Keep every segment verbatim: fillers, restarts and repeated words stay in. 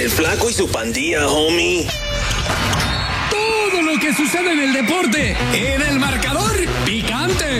El Flaco y su pandilla, homie. Todo lo que sucede en el deporte, en el marcador picante.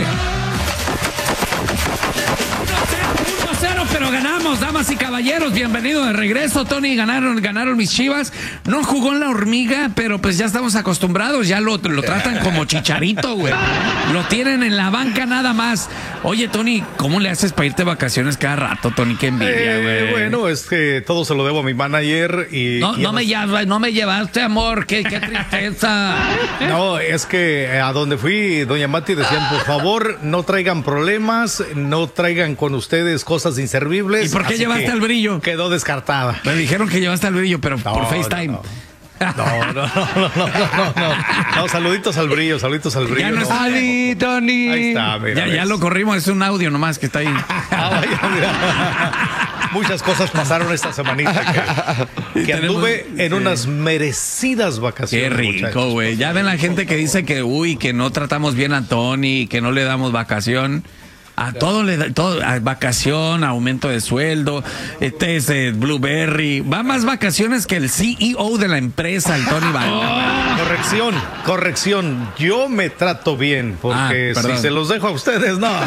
uno a cero, pero ganamos, damas y caballeros. Bienvenidos de regreso, Tony. Ganaron, ganaron mis Chivas. No jugó en la hormiga, pero pues ya estamos acostumbrados. Ya lo, lo tratan como Chicharito, güey. Lo tienen en la banca nada más. Oye, Tony, ¿cómo le haces para irte de vacaciones cada rato, Tony? Qué envidia, güey. Eh, bueno, es que todo se lo debo a mi manager y... No, y no, me lleva, no me llevaste, amor. Qué, qué tristeza. No, es que a donde fui, doña Mati, decían, por favor, no traigan problemas, no traigan con ustedes cosas inservibles. ¿Y por qué llevaste al brillo? Quedó descartada. Me dijeron que llevaste al brillo, pero No, por FaceTime. No, no. No, no, no, no, no, no, no, no, saluditos al brillo, saluditos al brillo. Ya no está. ¡Ali, Tony! Ahí está, mira. Ya, ya lo corrimos, es un audio nomás que está ahí. Ah, vaya, mira. Muchas cosas pasaron esta semanita que, que anduve en unas merecidas vacaciones. Qué rico, güey. Ya ven la gente que dice que, uy, que no tratamos bien a Tony, que no le damos vacación. A todo le da, todo, a vacación, aumento de sueldo, este es eh, Blueberry, va más vacaciones que el C E O de la empresa, el Tony Valera. Corrección, corrección, yo me trato bien, porque Ah, si se los dejo a ustedes, no.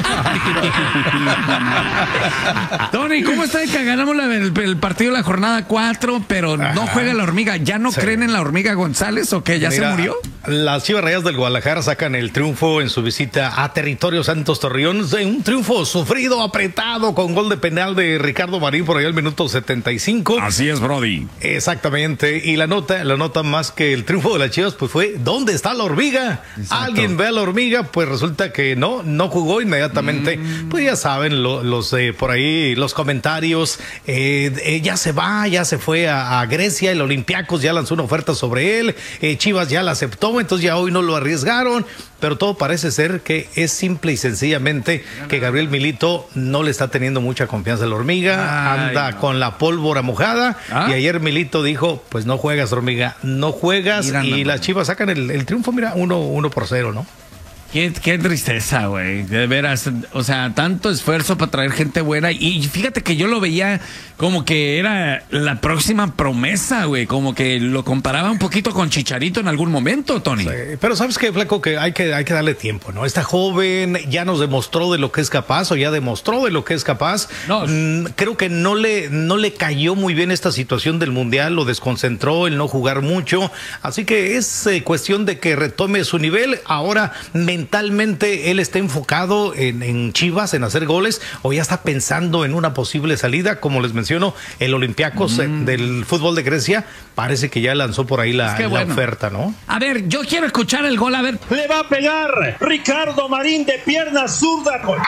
Tony, ¿cómo está de que ganamos la- el, el partido de la jornada cuatro, pero no Ajá. juega la hormiga? ¿Ya no Sí. creen en la hormiga González o qué? ¿Ya Mira, se murió? Las Chivas Rayadas del Guadalajara sacan el triunfo en su visita a Territorio Santos Torreón. Un triunfo sufrido, apretado, con gol de penal de Ricardo Marín por ahí al minuto setenta y cinco. Así es, Brody. Exactamente. Y la nota, la nota más que el triunfo de las Chivas, pues fue, ¿dónde está la hormiga? Exacto. Alguien ve a la hormiga, pues resulta que no, no jugó inmediatamente. Mm. Pues ya saben, lo- los eh, por ahí, los comentarios, eh, eh, ya se va, ya se fue a, a Grecia, el Olympiacos ya lanzó una oferta sobre él, eh, Chivas ya la aceptó, entonces ya hoy no lo arriesgaron, pero todo parece ser que es simple y sencillamente que Gabriel Milito no le está teniendo mucha confianza a la hormiga, Ay, anda no. con la pólvora mojada. ¿Ah? Y ayer Milito dijo, pues no juegas, hormiga, no juegas. Mira y nomás. las Chivas sacan el, el triunfo, mira, uno, uno por cero, ¿no? Qué, qué tristeza, güey. De veras. O sea, tanto esfuerzo para traer gente buena. Y fíjate que yo lo veía como que era la próxima promesa, güey. Como que lo comparaba un poquito con Chicharito en algún momento, Tony. Eh, pero sabes qué, Flaco, que hay que hay que darle tiempo, ¿no? Está joven, ya nos demostró de lo que es capaz, o ya demostró de lo que es capaz. No. Mm, creo que no le, no le cayó muy bien esta situación del Mundial, lo desconcentró el no jugar mucho. Así que es eh, cuestión de que retome su nivel. Ahora, mentalmente, él está enfocado en, en Chivas, en hacer goles, o ya está pensando en una posible salida. Como les menciono, el Olympiacos eh, del fútbol de Grecia parece que ya lanzó por ahí la, Es que la bueno. oferta, ¿no? A ver, yo quiero escuchar el gol, a ver. Le va a pegar Ricardo Marín de pierna zurda con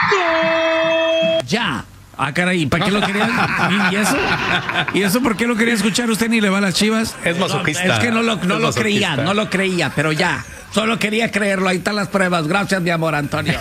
¡gol! Ya. Ah, caray, ¿para qué lo quería? ¿Y eso? ¿Y eso por qué lo quería escuchar usted ni le va a las Chivas? Es masoquista. No, es que no lo, no Es lo creía, masoquista. no lo creía, pero ya. Solo quería creerlo, ahí están las pruebas. Gracias, mi amor, Antonio.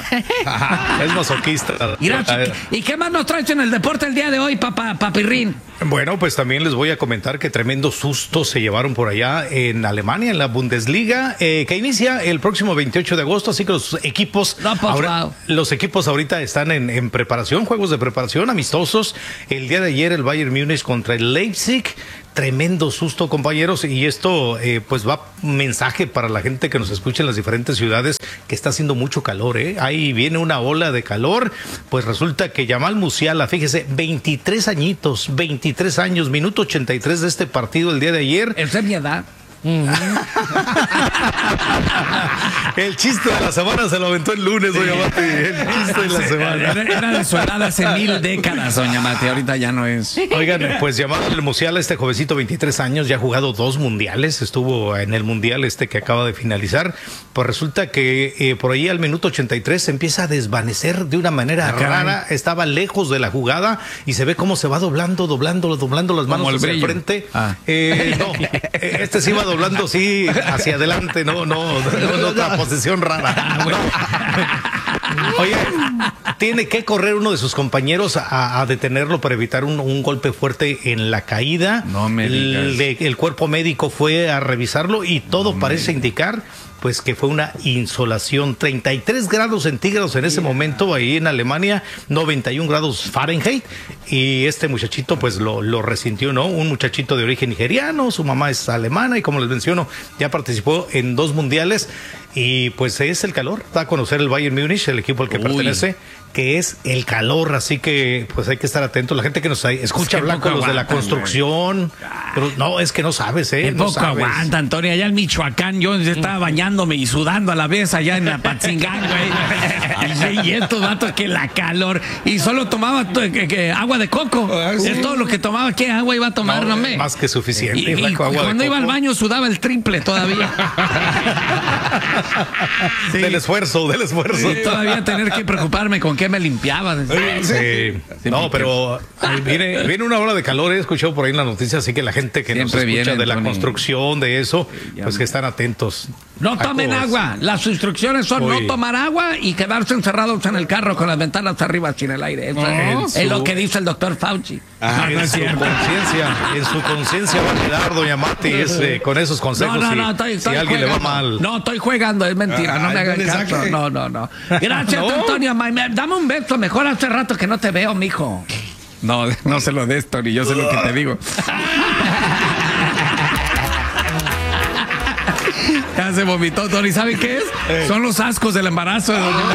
Es masoquista. Mira, chiqui- ¿y qué más nos traes en el deporte el día de hoy, papá, papirrín? Bueno, pues también les voy a comentar que tremendo susto se llevaron por allá en Alemania, en la Bundesliga, eh, que inicia el próximo veintiocho de agosto, así que los equipos, No, pues, ahora, wow. los equipos ahorita están en, en preparación, juegos de preparación amistosos. El día de ayer el Bayern Múnich contra el Leipzig. Tremendo susto, compañeros, y esto eh, pues va un mensaje para la gente que nos escucha en las diferentes ciudades, que está haciendo mucho calor, ¿eh? Ahí viene una ola de calor. Pues resulta que Yamal Musiala, fíjese, veintitrés añitos, veintitrés años, minuto ochenta y tres de este partido el día de ayer. Esa es mi edad. El chiste de la semana se lo aventó el lunes, doña Mati. El chiste de la semana. Era, era de su edad hace mil décadas, doña Mati. Ahorita ya no es. Oigan, pues Yamal Musiala, este jovencito, veintitrés años, ya ha jugado dos mundiales, estuvo en el mundial este que acaba de finalizar. Pues resulta que eh, por ahí al minuto ochenta y tres se empieza a desvanecer de una manera Ah, caray. rara, estaba lejos de la jugada y se ve cómo se va doblando, doblando, doblando las manos Como el hacia el brillo. frente. Ah. Eh, no, eh, este sí va doblando, sí, hacia adelante, no, no, no, no otra posición rara. Oye, tiene que correr uno de sus compañeros a, a detenerlo para evitar un, un golpe fuerte en la caída. No me el, digas. de- el cuerpo médico fue a revisarlo y todo No parece me- indicar pues que fue una insolación. treinta y tres grados centígrados en ese momento ahí en Alemania, noventa y un grados Fahrenheit. y este muchachito pues lo, lo resintió, ¿no? Un muchachito de origen nigeriano, su mamá es alemana y como les menciono, ya participó en dos mundiales y pues es el calor, da a conocer el Bayern Múnich, el equipo al que Uy. pertenece, que es el calor, así que pues hay que estar atentos. La gente que nos escucha que hablar poco con los de la aguantan, construcción, pero no, es que no sabes, ¿eh? Qué No poco sabes. aguanta, Antonio. Allá en Michoacán yo estaba bañándome y sudando a la vez allá en Apatzingán, güey. Y estos vatos que la calor. Y solo tomaba to- que, que agua de coco. Es todo lo que tomaba. ¿Qué agua iba a tomar? No, No, me. más que suficiente. Y, y flaco, agua de cuando iba al coco. baño sudaba el triple todavía. Sí. Del esfuerzo, del esfuerzo. Sí, todavía tener que preocuparme con qué me limpiaba. Sí. No, pero ahí viene, viene una ola de calor, he escuchado por ahí en la noticia, así que la gente que nos Siempre escucha viene, de la Tony. construcción, de eso, pues que están atentos. No a tomen todos. agua. Las instrucciones son Uy. no tomar agua y quedarse encerrados en el carro con las ventanas arriba sin el aire. Eso En es, su- es lo que dice el doctor Fauci. Ah, en su conciencia, en su conciencia va a quedar, doña Mati, ese, con esos consejos. No, no, si, no, estoy, si estoy a alguien jugando. le va mal. No, estoy jugando, es mentira, no Ay, me hagan no le caso. saque. No, no, no. Gracias, ¿No? Antonio. ma- me- Dame un beso, mejor hace rato que no te veo, mijo. No, no se lo des, Tony, yo sé lo que te digo. Ya se vomitó, Tony. ¿Sabe qué es? Son los ascos del embarazo de doña.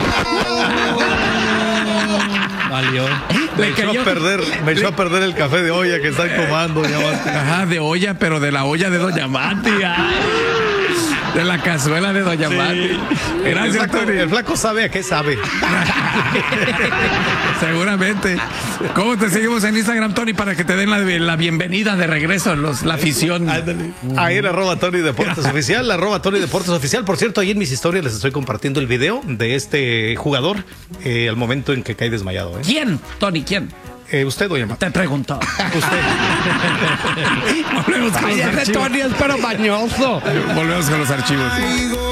Valió. Me Le echó, cayó- a perder, me echó a perder el café de olla que están tomando, doña Mati. Ajá, de olla, pero de la olla de Doña Mati. Ay. De la cazuela de Doña Mati. El Gracias, flaco, Tony. el flaco sabe a qué sabe. Seguramente. ¿Cómo te seguimos en Instagram, Tony, para que te den la, la bienvenida de regreso los, la afición? Ahí en arroba Tony Deportes Oficial, arroba Tony Deportes Oficial. Por cierto, ahí en mis historias les estoy compartiendo el video de este jugador eh, al momento en que cae desmayado. ¿eh? ¿Quién, Tony? ¿Quién? Eh, usted, doña Mati. Te preguntó. Usted. Volvemos con los archivos. Tony es pero bañoso. Volvemos con los archivos.